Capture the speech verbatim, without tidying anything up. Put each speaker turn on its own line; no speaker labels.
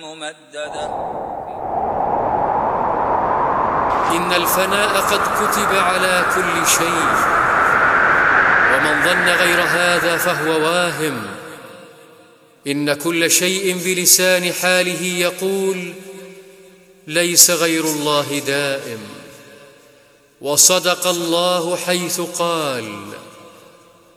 ممددة.
إن الفناء قد كتب على كل شيء، ومن ظن غير هذا فهو واهم. إن كل شيء بلسان حاله يقول: ليس غير الله دائم. وصدق الله حيث قال: